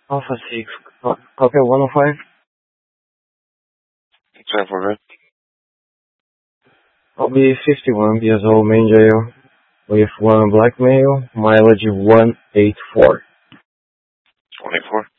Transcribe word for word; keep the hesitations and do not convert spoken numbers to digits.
Alpha six, co- copy one oh five. ten four, right? I'll be fifty-one years old, main jail, with one black male, mileage one eighty-four. twenty-four.